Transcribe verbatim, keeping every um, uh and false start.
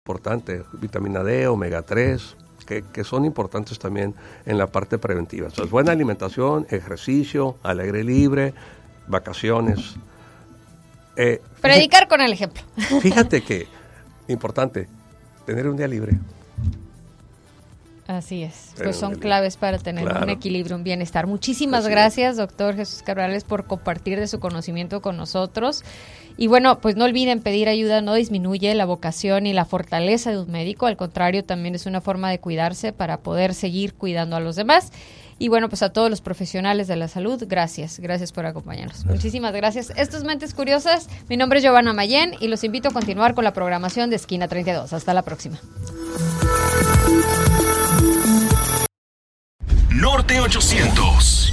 importante, vitamina D, omega tres, que, que son importantes también en la parte preventiva. Entonces, buena alimentación, ejercicio, al aire libre, vacaciones. Eh, Predicar fíjate, con el ejemplo. Fíjate que, importante, tener un día libre. Así es, pues son claves para tener claro. un equilibrio, un bienestar. Muchísimas Así gracias, es. doctor Jesús Cabrales, por compartir de su conocimiento con nosotros. Y bueno, pues no olviden pedir ayuda, no disminuye la vocación y la fortaleza de un médico, al contrario, también es una forma de cuidarse para poder seguir cuidando a los demás. Y bueno, pues a todos los profesionales de la salud, gracias, gracias por acompañarnos. Gracias. Muchísimas gracias. Esto es Mentes Curiosas, mi nombre es Giovanna Mayén y los invito a continuar con la programación de Esquina treinta y dos. Hasta la próxima. Norte ochocientos.